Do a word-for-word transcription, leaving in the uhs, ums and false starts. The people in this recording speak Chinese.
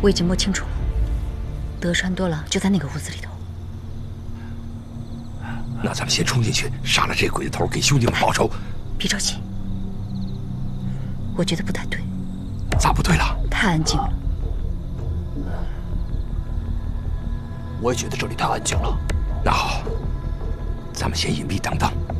我已经摸清楚了，德川多郎就在那个屋子里头。 那咱们先冲进去，杀了这鬼子头，给兄弟们报仇。 别着急，我觉得不太对。 咋不对了？ 太安静了。 我也觉得这里太安静了。 那好，咱们先隐蔽等等。